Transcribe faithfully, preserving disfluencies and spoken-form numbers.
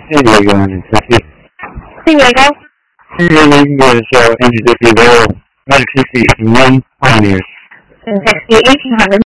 Sí, Diego, sí. Sí, Diego. Sí, English, uh, English, if you will, like sixty-one pioneers. sixty-eight hundred